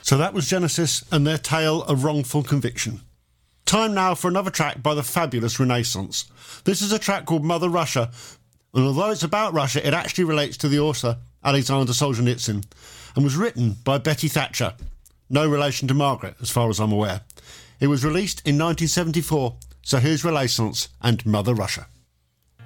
So that was Genesis and their tale of wrongful conviction. Time now for another track by the fabulous Renaissance. This is a track called Mother Russia, and although it's about Russia, it actually relates to the author Alexander Solzhenitsyn and was written by Betty Thatcher. No relation to Margaret, as far as I'm aware. It was released in 1974, so here's Renaissance and Mother Russia.